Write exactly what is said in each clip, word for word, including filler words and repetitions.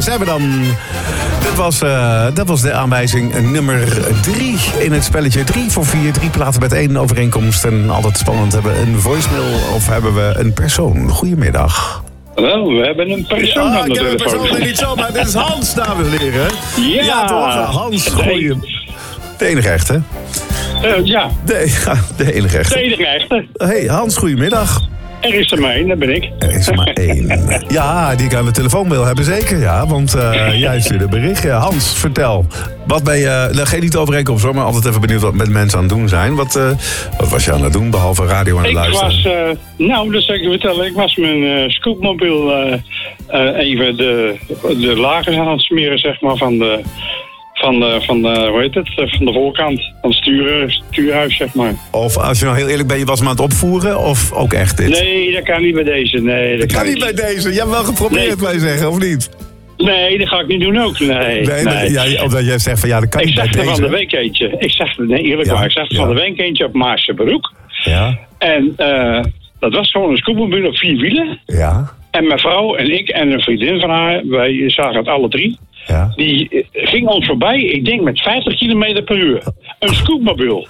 Daar zijn we dan. Dat was, uh, dat was de aanwijzing nummer drie in het spelletje. Drie voor vier, drie platen met één overeenkomst. En altijd spannend, hebben we een voicemail of hebben we een persoon? Goedemiddag. Wel, we hebben een persoon ja, aan de telefoon. Ik heb een persoon niet zo, maar dit is Hans, dames en heren. Ja, ja toch? Hans, goeie. De enige echte. Uh, ja. De, ja, de enige echte. De enige echte. Hey Hans, goedemiddag. Er is er maar één, dat ben ik. Er is er maar één. Ja, die ik aan de telefoon wil hebben, zeker. Ja, want uh, jij stuurde een berichtje. Hans, vertel. Wat ben je... Nou, geen niet overeenkomst hoor, maar altijd even benieuwd wat met mensen aan het doen zijn. Wat, uh, wat was je aan het doen, behalve radio aan het ik luisteren? Ik was... Uh, nou, dat zal ik je vertellen. Ik was mijn uh, scootmobiel uh, uh, even de, de lagers aan het smeren, zeg maar, van de... Van de, van de, hoe heet het, van de voorkant, van het stuur, stuurhuis, zeg maar. Of als je nou heel eerlijk bent, je was hem aan het opvoeren, of ook echt dit? Nee, dat kan niet bij deze, nee. Dat, dat kan niet bij deze, je hebt wel geprobeerd, nee. Wij zeggen, of niet? Nee, dat ga ik niet doen ook, nee. Nee, nee. Ja, omdat jij zegt van, ja, dat kan ik niet bij deze. Ik zag er van de week eentje, ik zag er, nee, eerlijk ja, waar, ik zag er ja. van de week eentje op Maarsenbroek. Ja. En uh, dat was gewoon een scootmobiel op vier wielen. Ja. En mijn vrouw en ik en een vriendin van haar, wij zagen het alle drie. Ja. Die ging ons voorbij, ik denk met vijftig kilometer per uur. Een scootmobiel.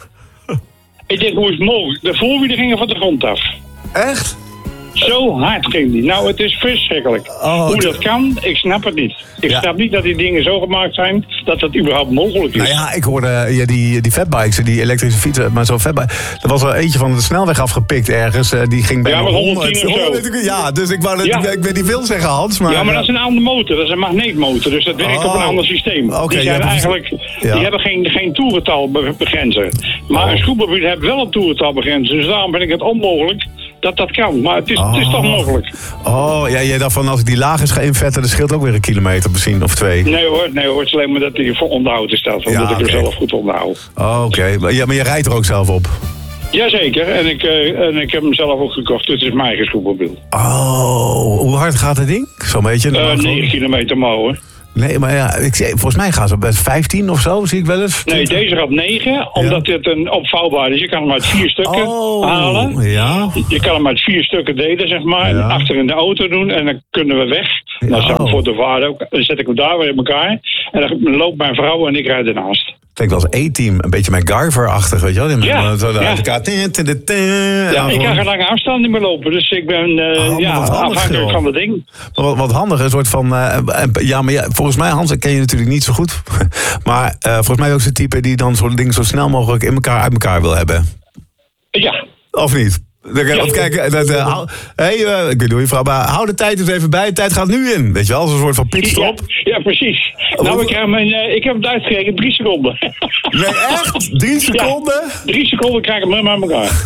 Ik denk, hoe is het mogelijk? De voorwielen gingen van de grond af. Echt? Zo hard ging die. Nou, het is verschrikkelijk. Oh, hoe dat kan, ik snap het niet. Ik ja. snap niet dat die dingen zo gemaakt zijn dat dat überhaupt mogelijk is. Nou ja, ik hoorde ja, die, die fatbikes, die elektrische fietsen, maar zo'n fatbike. Er was er eentje van de snelweg afgepikt ergens. Die ging bij ja, honderd, honderd Ja, dus ik wou dat ja. ik weet niet veel zeggen, Hans. Maar, ja, maar dat is een andere motor. Dat is een magneetmotor. Dus dat werkt oh. op een ander systeem. Okay, die zijn ja, eigenlijk, ja. die hebben geen, geen toerentalbegrenzer. Maar oh. een scootmobiel heeft wel een toerentalbegrenzer. Dus daarom ben ik het onmogelijk dat dat kan. Maar het is, oh. het is toch mogelijk. Oh, ja, jij dacht van als ik die lagers ga invetten, dan scheelt ook weer een kilometer misschien, of twee. Nee hoor, nee hoor. Het is alleen maar dat hij voor onderhoud is staat. Omdat ja, ik okay. hem zelf goed onderhoud. Oh, oké. Okay. Ja, maar je rijdt er ook zelf op? Jazeker. En ik, uh, en ik heb hem zelf ook gekocht. Dus het is mijn eigen scootmobiel. Oh, hoe hard gaat het ding? Zo'n beetje? Uh, negen kilometer maar hoor. Nee, maar ja, ik, volgens mij gaan ze best vijftien of zo, zie ik wel eens. Nee, deze gaat negen, omdat ja. dit een opvouwbaar is. Je kan hem uit vier stukken oh, halen. Ja. Je kan hem uit vier stukken delen, zeg maar. Ja. En achter in de auto doen en dan kunnen we weg. Ja. Dan zet ik voor de vader ook. Dan zet ik hem daar weer in elkaar. En dan loopt mijn vrouw en ik rijd ernaast. Klinkt als A-team, een beetje MacGyver-achtig, weet je wel? Ja, zo ja. Elkaar, tin, tin, tin, tin, ja ik kan geen lange afstand niet meer lopen, dus ik ben uh, oh, ja, afhankelijk van het ding. Wat, wat handig, een soort van... Uh, ja, maar ja, volgens mij, Hans, ik ken je natuurlijk niet zo goed. Maar uh, volgens mij ook zo'n type die dan zo'n ding zo snel mogelijk in elkaar, uit elkaar wil hebben. Ja. Of niet? Dan kan je ja. kijken, dat, uh, hou, hey, uh, ik weet niet hoe je vrouw, maar hou de tijd eens even bij. De tijd gaat nu in, weet je wel, als een soort van pitstop. Ja, ja precies. Oh, nou, ik heb, mijn, uh, ik heb het uitgerekend, drie seconden. Nee, echt? Drie seconden? Ja, drie seconden krijg ik hem helemaal uit elkaar.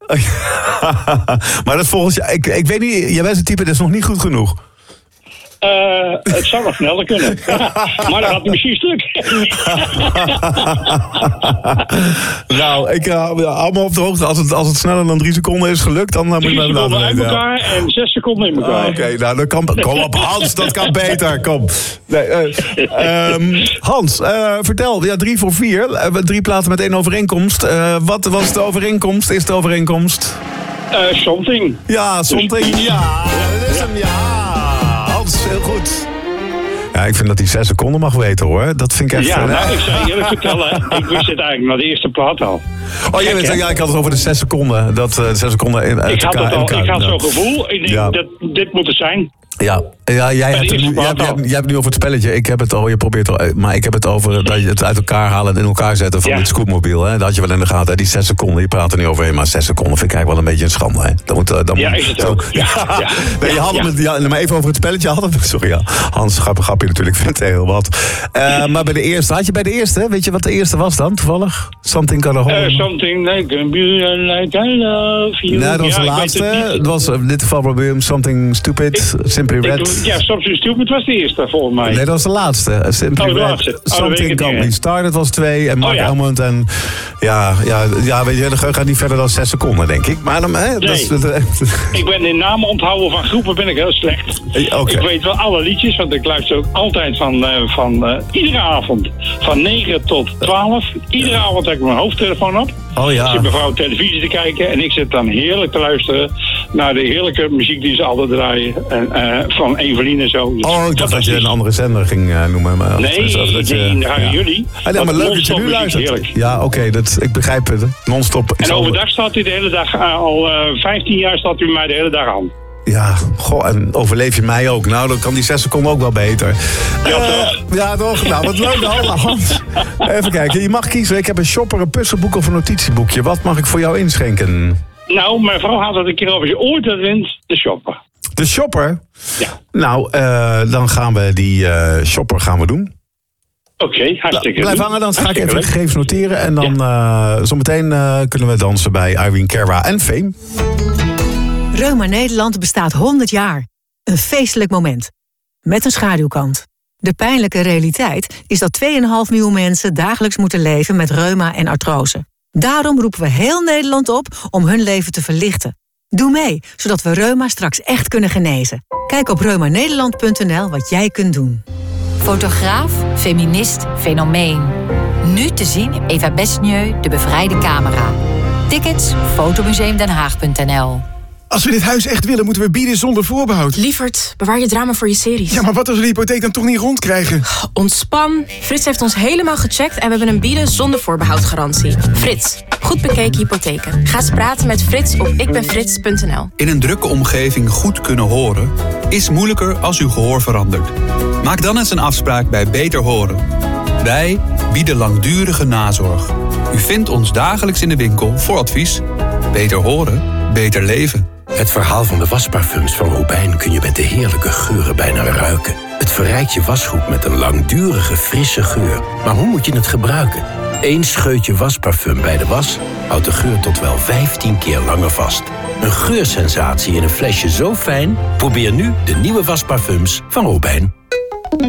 Maar dat volgens je, ik, ik weet niet, jij bent een type, dat is nog niet goed genoeg. Uh, het zou nog sneller kunnen. Maar dan gaat hij misschien stuk. Nou, ik uh, hou me op de hoogte. Als het, als het sneller dan drie seconden is gelukt, dan moet je drie seconden uit elkaar ja. en zes seconden in elkaar. Uh, Oké, okay, nou, dan kan, kom op Hans, dat kan beter. Kom. Nee, uh, um, Hans, uh, vertel. Ja, drie voor vier. Uh, drie platen met één overeenkomst. Uh, wat was de overeenkomst? Is de overeenkomst? Uh, something. Ja, something. Ja, dat is hem, ja. Heel goed. Ja, ik vind dat hij zes seconden mag weten, hoor. Dat vind ik echt... Ja, nou, ik zou je eerlijk vertellen. Ik wist het eigenlijk naar de eerste plaat al. Oh, jij weet, ja, ik had het over de zes seconden. Dat uh, zes seconden in, uit ik had elkaar, het al, elkaar, ik had ja. zo'n gevoel. Ik denk, ja. dat dit moet het zijn. Ja, ja jij, hebt het nu, jij, hebt, jij, hebt, jij hebt het nu over het spelletje. Ik heb het al, je probeert al, maar ik heb het over dat je het uit elkaar halen en in elkaar zetten van ja. dit scootmobiel. Hè? Dat had je wel in de gaten. Die zes seconden, je praat er niet overheen, maar zes seconden vind ik eigenlijk wel een beetje een schande. Hè? Dan moet, dan ja, moet, is het zo, ook. Ja, ja. Nee, je had ja, het, ja, maar even over het spelletje. Hadden, sorry, ja. Hans, grapje, grapje natuurlijk, vindt heel wat. Uh, maar bij de eerste, had je bij de eerste, weet je wat de eerste was dan, toevallig? Something Gonna Hold. Uh, something like a like I love you. Nee, dat was ja, de laatste. Het was in dit geval probeer hem Something Stupid, ik, Simply Red. Ik, ja, Something Stupid was de eerste, volgens mij. Nee, dat was de laatste. Simply oh, de Red. laatste. Oh, Something Got Me Started was twee. En Mark oh, ja. Elmond en... Ja, ja, ja, weet je, de gaat niet verder dan zes seconden, denk ik. Maar dan... Hè, nee. dat is, dat, ik ben in namen onthouden van groepen ben ik heel slecht. Okay. Ik weet wel alle liedjes, want ik luister ook altijd van... Uh, van uh, iedere avond. Van negen tot twaalf. Iedere avond heb ik mijn hoofdtelefoon op. Oh ja. Ik zit mevrouw televisie te kijken en ik zit dan heerlijk te luisteren naar de heerlijke muziek die ze altijd draaien. En, uh, van Evelien en zo. Dus oh, ik dacht dat je een andere zender ging uh, noemen. Maar nee, of, of dat je, nee, daar gaan ja. jullie. Ah, ja, maar leuk dat je nu luistert. Heerlijk. Ja, oké, okay, ik begrijp het. Non-stop. En overdag staat u de hele dag, uh, al uh, vijftien jaar staat u mij de hele dag aan. Ja, goh, en overleef je mij ook? Nou, dan kan die zes seconden ook wel beter. Ja, uh, toch? Ja, toch? Nou, wat leuk. Nou, Hans. Even kijken, je mag kiezen. Ik heb een shopper, een puzzelboek of een notitieboekje. Wat mag ik voor jou inschenken? Nou, mijn vrouw had het een keer over, als je ooit dat wint, de shopper. De shopper? Ja. Nou, uh, dan gaan we die uh, shopper gaan we doen. Oké, okay, hartstikke Blijf doen. hangen, dan ga ik even de gegevens noteren. En dan ja. uh, zometeen uh, kunnen we dansen bij Irene Cara en Fame. Reuma Nederland bestaat honderd jaar. Een feestelijk moment. Met een schaduwkant. De pijnlijke realiteit is dat twee komma vijf miljoen mensen dagelijks moeten leven met reuma en artrose. Daarom roepen we heel Nederland op om hun leven te verlichten. Doe mee, zodat we reuma straks echt kunnen genezen. Kijk op reuma nederland punt n l wat jij kunt doen. Fotograaf, feminist, fenomeen. Nu te zien in Eva Besnieu, De Bevrijde Camera. Tickets, fotomuseumdenhaag punt n l. Als we dit huis echt willen, moeten we bieden zonder voorbehoud. Lievert, bewaar je drama voor je series. Ja, maar wat als we de hypotheek dan toch niet rondkrijgen? Ontspan. Frits heeft ons helemaal gecheckt en we hebben een bieden zonder voorbehoud garantie. Frits, goed bekeken hypotheken. Ga eens praten met Frits op ikbenfrits punt n l. In een drukke omgeving goed kunnen horen is moeilijker als uw gehoor verandert. Maak dan eens een afspraak bij Beter Horen. Wij bieden langdurige nazorg. U vindt ons dagelijks in de winkel voor advies. Beter horen, beter leven. Het verhaal van de wasparfums van Robijn kun je met de heerlijke geuren bijna ruiken. Het verrijkt je wasgoed met een langdurige, frisse geur. Maar hoe moet je het gebruiken? Eén scheutje wasparfum bij de was houdt de geur tot wel vijftien keer langer vast. Een geursensatie in een flesje zo fijn? Probeer nu de nieuwe wasparfums van Robijn.